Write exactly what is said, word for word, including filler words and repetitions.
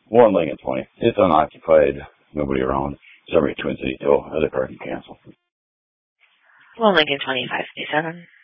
One Lincoln twenty. It's unoccupied. Nobody around. Sorry, Twin City, though. Other car can cancel. One Lincoln twenty-five fifty-seven.